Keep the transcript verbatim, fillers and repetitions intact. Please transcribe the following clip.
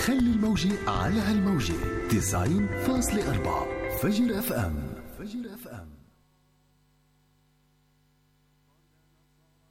خلي الموجة على هالموجة تسعين فاصلة أربعة فجر اف ام. فجر اف ام.